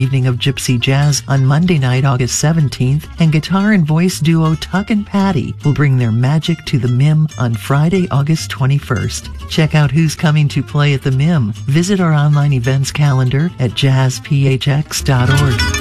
evening of Gypsy Jazz on Monday night, August 17th, and guitar and voice duo Tuck and Patty will bring their magic to the MIM on Friday, August 21st. Check out who's coming to play at the MIM. Visit our online events calendar at jazzphx.org.